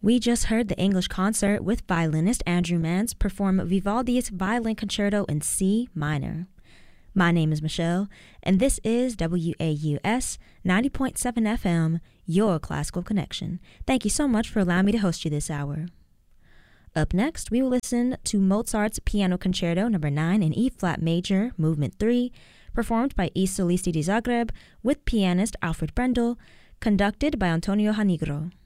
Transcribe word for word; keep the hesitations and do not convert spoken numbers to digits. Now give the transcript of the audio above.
We just heard the English Concert with violinist Andrew Mance perform Vivaldi's Violin Concerto in C minor. My name is Michelle, and this is W A U S ninety point seven F M, your classical connection. Thank you so much for allowing me to host you this hour. Up next, we will listen to Mozart's Piano Concerto number nine in E-flat major, movement three, performed by I Solisti di Zagreb with pianist Alfred Brendel, conducted by Antonio Hanigro.